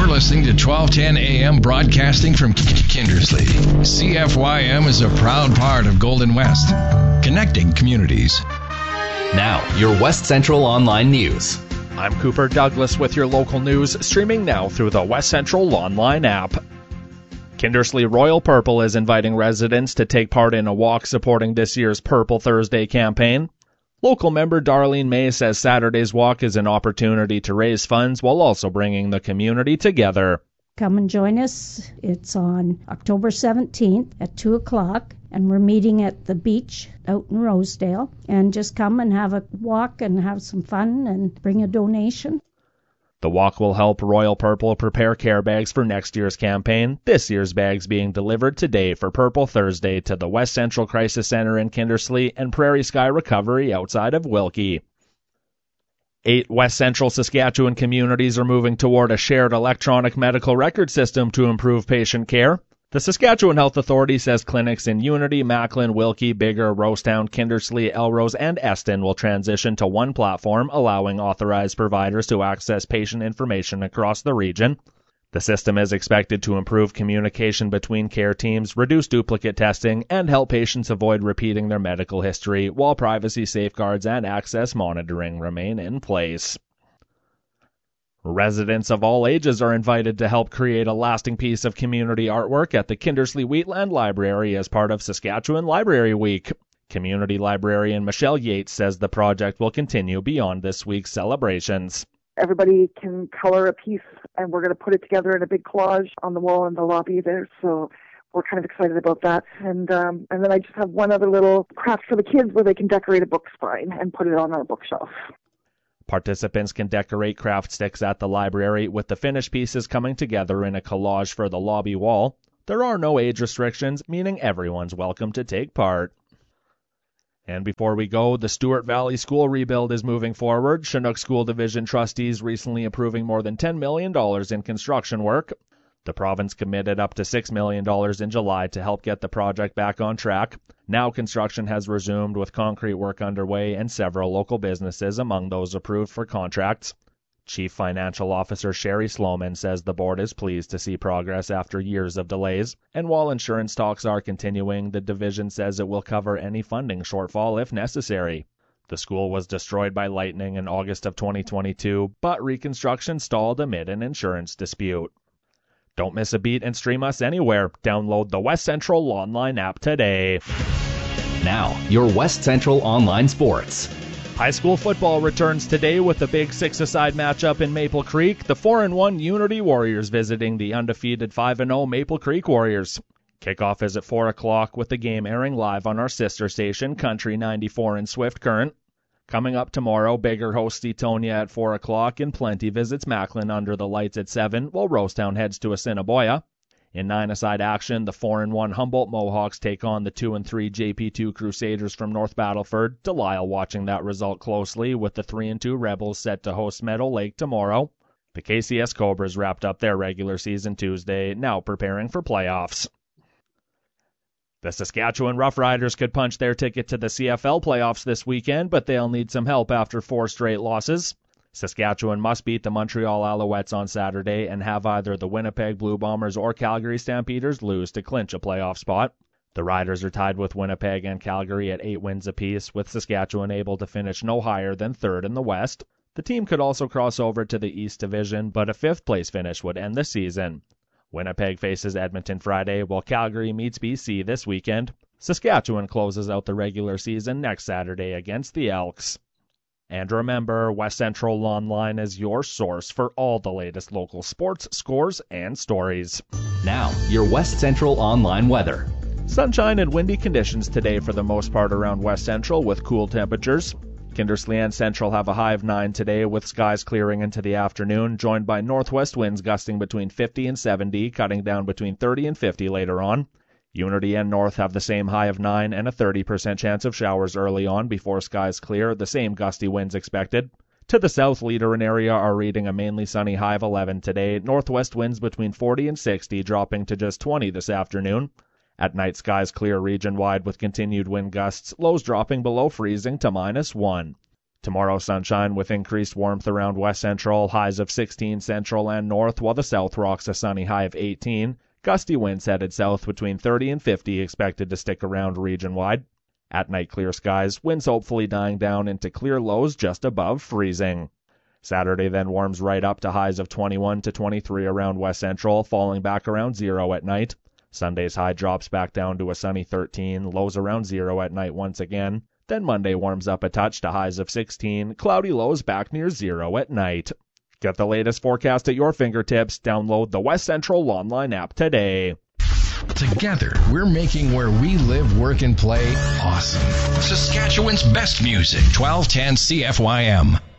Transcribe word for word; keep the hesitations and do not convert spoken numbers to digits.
You're listening to twelve ten A M broadcasting from Kindersley. C F Y M is a proud part of Golden West, connecting communities. Now, your West Central Online News. I'm Cooper Douglas with your local news, streaming now through the West Central Online app. Kindersley Royal Purple is inviting residents to take part in a walk supporting this year's Purple Thursday campaign. Local member Darlene May says Saturday's walk is an opportunity to raise funds while also bringing the community together. Come and join us. It's on October seventeenth at two o'clock, and we're meeting at the beach out in Rosedale. And just come and have a walk and have some fun and bring a donation. The walk will help Royal Purple prepare care bags for next year's campaign. This year's bags being delivered today for Purple Thursday to the West Central Crisis Center in Kindersley and Prairie Sky Recovery outside of Wilkie. Eight West Central Saskatchewan communities are moving toward a shared electronic medical record system to improve patient care. The Saskatchewan Health Authority says clinics in Unity, Macklin, Wilkie, Biggar, Rosetown, Kindersley, Elrose, and Eston will transition to one platform, allowing authorized providers to access patient information across the region. The system is expected to improve communication between care teams, reduce duplicate testing, and help patients avoid repeating their medical history, while privacy safeguards and access monitoring remain in place. Residents of all ages are invited to help create a lasting piece of community artwork at the Kindersley Wheatland Library as part of Saskatchewan Library Week. Community librarian Michelle Yates says the project will continue beyond this week's celebrations. Everybody can color a piece, and we're going to put it together in a big collage on the wall in the lobby there, so we're kind of excited about that. And um, and then I just have one other little craft for the kids where they can decorate a book spine and put it on our bookshelf. Participants can decorate craft sticks at the library, with the finished pieces coming together in a collage for the lobby wall. There are no age restrictions, meaning everyone's welcome to take part. And before we go, the Stewart Valley School rebuild is moving forward. Chinook School Division trustees recently approving more than ten million dollars in construction work. The province committed up to six million dollars in July to help get the project back on track. Now construction has resumed with concrete work underway and several local businesses among those approved for contracts. Chief Financial Officer Sherry Sloman says the board is pleased to see progress after years of delays. And while insurance talks are continuing, the division says it will cover any funding shortfall if necessary. The school was destroyed by lightning in August of twenty twenty-two, but reconstruction stalled amid an insurance dispute. Don't miss a beat and stream us anywhere. Download the West Central Online app today. Now, your West Central Online Sports. High school football returns today with a big six-a-side matchup in Maple Creek. The four and one Unity Warriors visiting the undefeated five and oh Maple Creek Warriors. Kickoff is at four o'clock with the game airing live on our sister station, Country ninety-four in Swift Current. Coming up tomorrow, Biggar hosts Etonia at four o'clock and Plenty visits Macklin under the lights at seven, while Rosetown heads to Assiniboia. In nine-a-side action, the four and one Humboldt Mohawks take on the two and three J P two Crusaders from North Battleford. Delisle watching that result closely, with the three and two Rebels set to host Meadow Lake tomorrow. The K C S Cobras wrapped up their regular season Tuesday, now preparing for playoffs. The Saskatchewan Roughriders could punch their ticket to the C F L playoffs this weekend, but they'll need some help after four straight losses. Saskatchewan must beat the Montreal Alouettes on Saturday and have either the Winnipeg Blue Bombers or Calgary Stampeders lose to clinch a playoff spot. The Riders are tied with Winnipeg and Calgary at eight wins apiece, with Saskatchewan able to finish no higher than third in the West. The team could also cross over to the East Division, but a fifth-place finish would end the season. Winnipeg faces Edmonton Friday, while Calgary meets B C this weekend. Saskatchewan closes out the regular season next Saturday against the Elks. And remember, West Central Online is your source for all the latest local sports, scores, and stories. Now, your West Central Online weather. Sunshine and windy conditions today for the most part around West Central with cool temperatures. Kindersley and Central have a high of nine today with skies clearing into the afternoon, joined by northwest winds gusting between fifty and seventy, cutting down between thirty and fifty later on. Unity and North have the same high of nine and a thirty percent chance of showers early on before skies clear, the same gusty winds expected. To the south, Leader and area are reading a mainly sunny high of eleven today, northwest winds between forty and sixty, dropping to just twenty this afternoon. At night, skies clear region-wide with continued wind gusts, lows dropping below freezing to minus one. Tomorrow, sunshine with increased warmth around west central, highs of sixteen central and north, while the south rocks a sunny high of eighteen. Gusty winds headed south between thirty and fifty expected to stick around region-wide. At night, clear skies, winds hopefully dying down into clear lows just above freezing. Saturday then warms right up to highs of twenty-one to twenty-three around west central, falling back around zero at night. Sunday's high drops back down to a sunny thirteen, lows around zero at night once again. Then Monday warms up a touch to highs of sixteen, cloudy lows back near zero at night. Get the latest forecast at your fingertips. Download the West Central online app today. Together, we're making where we live, work, and play awesome. Saskatchewan's best music, twelve ten C F Y M.